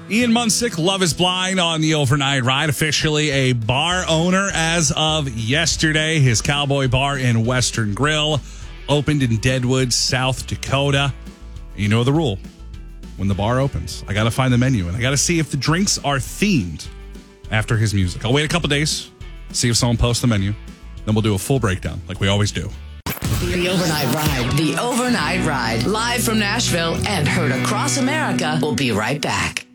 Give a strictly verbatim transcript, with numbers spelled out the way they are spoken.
Ian Munsick, Love is Blind on the Overnight Ride. Officially a bar owner as of yesterday. His Cowboy Bar in Western Grill opened in Deadwood, South Dakota. You know the rule. When the bar opens, I got to find the menu, and I got to see if the drinks are themed after his music. I'll wait a couple days, see if someone posts the menu. Then we'll do a full breakdown like we always do. The Overnight Ride. The Overnight Ride. Live from Nashville and heard across America. We'll be right back.